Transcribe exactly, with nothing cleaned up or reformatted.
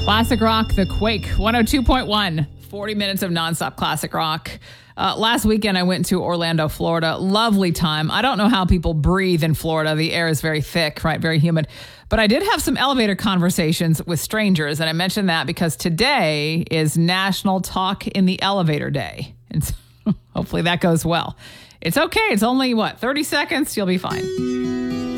Classic Rock, The Quake, one oh two point one, forty minutes of nonstop classic rock. Uh, last weekend, I went to Orlando, Florida. Lovely time. I don't know how people breathe in Florida. The air is very thick, right? Very humid. But I did have some elevator conversations with strangers. And I mentioned that because today is National Talk in the Elevator Day. And so hopefully that goes well. It's okay. It's only, what, thirty seconds? You'll be fine.